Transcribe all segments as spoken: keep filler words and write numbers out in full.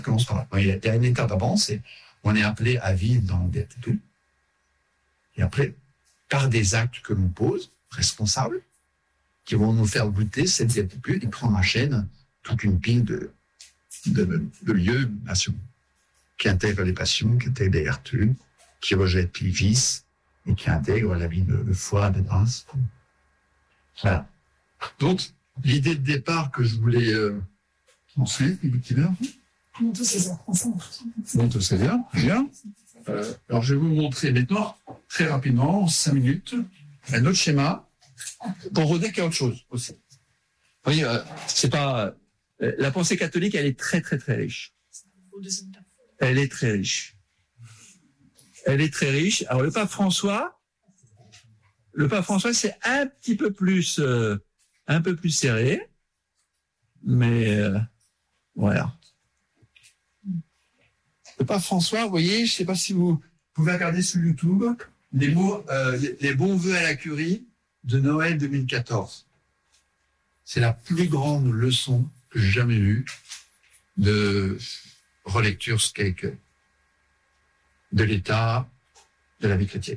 commence par là. Il y a une étape avant, c'est on est appelé à vivre dans l'béatitude. Et après, par des actes que l'on pose, responsables, qui vont nous faire goûter cette béatitude et prendre en chaîne toute une pile de, de, de lieux, nations, qui intègrent les passions, qui intègrent les vertus, qui rejettent les vices et qui intègrent la vie de, de foi, de grâce. Voilà. Donc, l'idée de départ que je voulais euh, transmettre, quelle heure ? Bientôt seize heures. Bientôt seize heures, bien. Euh, alors, je vais vous montrer maintenant, très rapidement, en cinq minutes, un autre schéma pour redire qu'il y a autre chose aussi. Oui, euh, c'est pas... Euh, la pensée catholique, elle est très, très, très riche. Elle est très riche. Elle est très riche. Alors, le pape François, le pape François, c'est un petit peu plus, euh, un peu plus serré, mais euh, voilà. Le pape François, vous voyez, je ne sais pas si vous pouvez regarder sur YouTube les mots, euh, les, les bons vœux à la curie de Noël deux mille quatorze. C'est la plus grande leçon que j'ai jamais eue de relecture ce qu'est que de l'état de la vie chrétienne.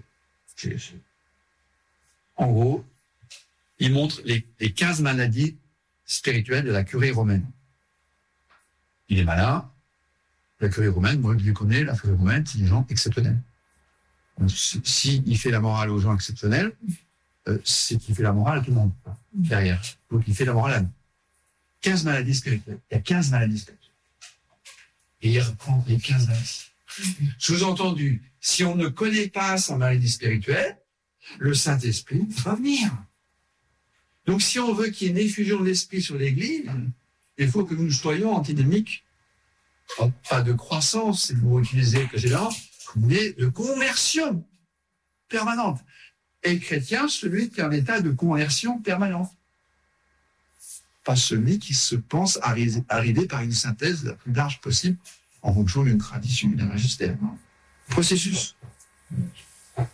En gros, il montre les, les quinze maladies spirituelles de la curie romaine. Il est malin. La curie romaine, moi je le connais, la curie romaine, c'est des gens exceptionnels. S'il si fait la morale aux gens exceptionnels, euh, c'est qu'il fait la morale à tout le monde, derrière. Donc il fait la morale à nous. quinze maladies spirituelles. Il y a quinze maladies spirituelles. Et il reprend les quinze maladies. Sous-entendu, si on ne connaît pas sa maladie spirituelle, le Saint-Esprit va venir. Donc si on veut qu'il y ait une effusion de l'Esprit sur l'Église, il faut que nous soyons antinomiques. Pas de croissance, c'est le mot utilisé que j'ai là, mais de conversion permanente. Et chrétien, celui qui est en état de conversion permanente. Pas celui qui se pense arriver, arriver par une synthèse la plus large possible en fonction d'une tradition, d'un magistère. Processus. Vous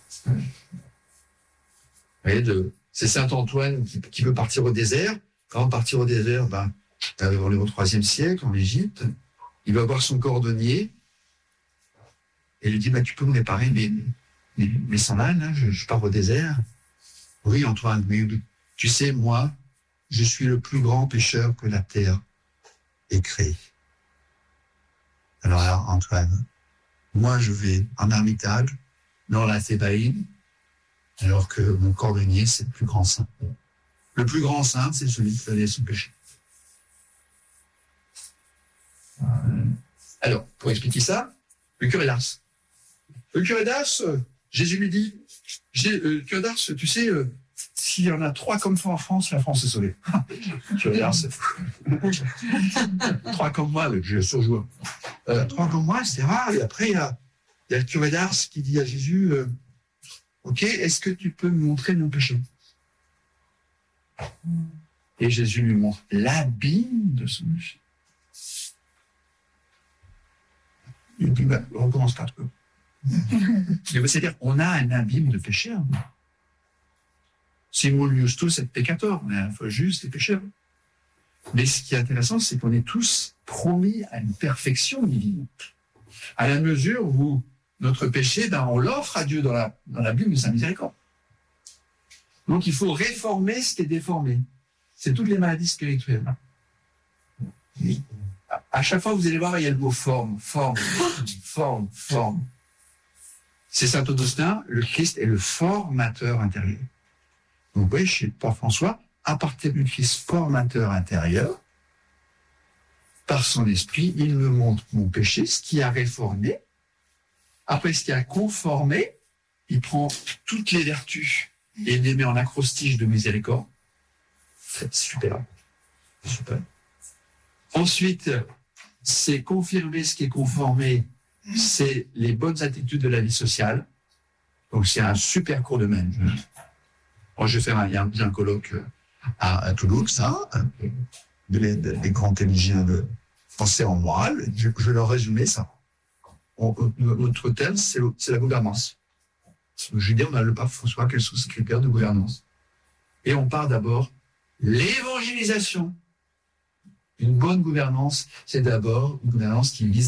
voyez, de, c'est saint Antoine qui, qui veut partir au désert. Quand partir au désert, ben, dans le troisième siècle, en Égypte, il va voir son cordonnier et il lui dit bah, « Tu peux me réparer mes, mes, mes sandales, hein, je, je pars au désert. » « Oui, Antoine, mais tu sais, moi, je suis le plus grand pécheur que la terre ait créé. Alors, alors Antoine, moi, je vais en ermitage dans la Thébaïde, alors que mon cordonnier, c'est le plus grand saint. Le plus grand saint, c'est celui qui connaît son péché. » Alors, pour expliquer ça, le curé d'Ars. Le curé d'Ars, euh, Jésus lui dit, euh, le curé d'Ars, tu sais, euh, s'il y en a trois comme toi en France, la France est sauvée. Le curé d'Ars, c'est fou. Trois comme moi, le Dieu surjoueur. Euh, trois comme moi, c'est rare. Et après, il y a, il y a le curé d'Ars qui dit à Jésus, euh, ok, est-ce que tu peux me montrer nos péchés? Et Jésus lui montre l'abîme de son péché. Et puis, ben, on recommence pas trop. C'est-à-dire qu'on a un abîme de péché. Hein. Simul justus et peccator, on est à la fois juste et pécheur. Mais ce qui est intéressant, c'est qu'on est tous promis à une perfection divine. À la mesure où notre péché, ben, on l'offre à Dieu dans la, dans la Bible de sa miséricorde. Donc il faut réformer ce qui est déformé. C'est toutes les maladies spirituelles. À chaque fois, vous allez voir, il y a le mot forme, forme, forme, forme. C'est saint Augustin, le Christ est le formateur intérieur. Donc, vous voyez, chez Pape François, à partir du Christ formateur intérieur, par son esprit, il me montre mon péché, ce qui a réformé. Après, ce qui a conformé, il prend toutes les vertus et les met en acrostiche de miséricorde. C'est super. Super. Ensuite, c'est confirmer ce qui est conformé, c'est les bonnes attitudes de la vie sociale. Donc, c'est un super cours de même. Moi, je vais faire un, il y a un, un colloque à, à Toulouse, ça, des de, de grands théologiens de français en morale. Je, je vais leur résumer ça. On, notre thème, c'est, c'est la gouvernance. Je dis, on a le pape François, quels sont ses critères de gouvernance? Et on part d'abord l'évangélisation. Une bonne gouvernance, c'est d'abord une gouvernance qui vise